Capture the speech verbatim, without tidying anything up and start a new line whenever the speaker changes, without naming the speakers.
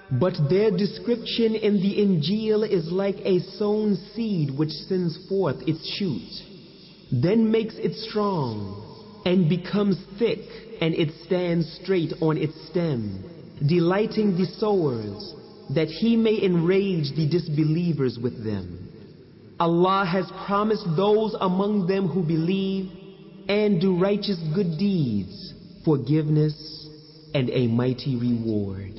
But their description in the Injil is like a sown seed which sends forth its shoot, then makes it strong, and becomes thick, and it stands straight on its stem, delighting the sowers, that he may enrage the disbelievers with them. Allah has promised those among them who believe and do righteous good deeds, forgiveness and a mighty reward.